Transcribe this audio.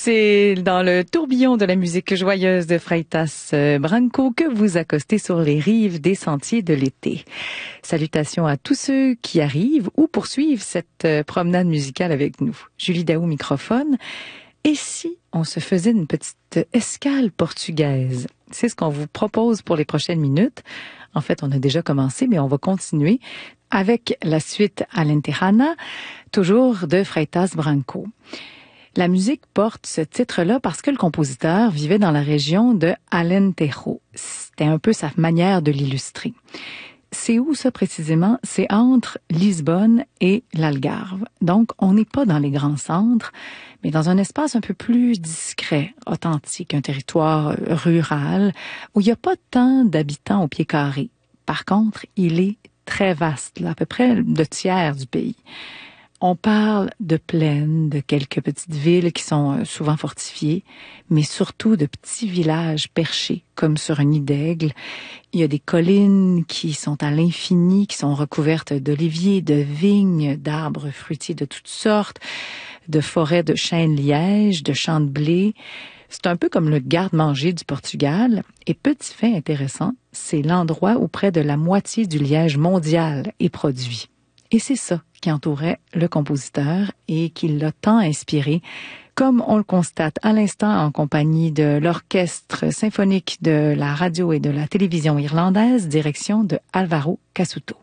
C'est dans le tourbillon de la musique joyeuse de Freitas Branco que vous accostez sur les rives des sentiers de l'été. Salutations à tous ceux qui arrivent ou poursuivent cette promenade musicale avec nous. Julie Daou, microphone. Et si on se faisait une petite escale portugaise? C'est ce qu'on vous propose pour les prochaines minutes. En fait, on a déjà commencé, mais on va continuer avec la suite Alentejana, toujours de Freitas Branco. La musique porte ce titre-là parce que le compositeur vivait dans la région de Alentejo. C'était un peu sa manière de l'illustrer. C'est où ça précisément? C'est entre Lisbonne et l'Algarve. Donc, on n'est pas dans les grands centres, mais dans un espace un peu plus discret, authentique, un territoire rural, où il n'y a pas tant d'habitants au pied carré. Par contre, il est très vaste, là, à peu près le tiers du pays. On parle de plaines, de quelques petites villes qui sont souvent fortifiées, mais surtout de petits villages perchés, comme sur un nid d'aigle. Il y a des collines qui sont à l'infini, qui sont recouvertes d'oliviers, de vignes, d'arbres fruitiers de toutes sortes, de forêts de chênes-lièges, de champs de blé. C'est un peu comme le garde-manger du Portugal. Et petit fait intéressant, c'est l'endroit où près de la moitié du liège mondial est produit. Et c'est ça qui entourait le compositeur et qui l'a tant inspiré, comme on le constate à l'instant en compagnie de l'orchestre symphonique de la radio et de la télévision irlandaise, direction de Alvaro Cassuto.